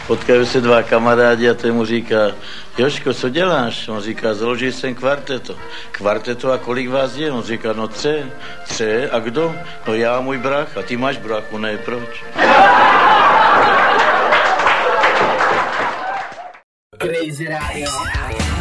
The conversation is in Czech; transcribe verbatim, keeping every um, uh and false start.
potkají se dva kamarádi a ten mu říká, Jožko, co děláš? On říká, založil jsem kvarteto. Kvarteto a kolik vás je? On říká, no tře. Tře, a kdo? No já a můj brácha. Ty máš bráchu, ne, proč?